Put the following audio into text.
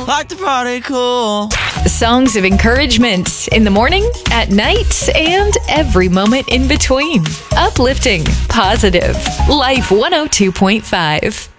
like to party cool. Songs of encouragement in the morning, at night, and every moment in between. Uplifting, positive. Life 102.5.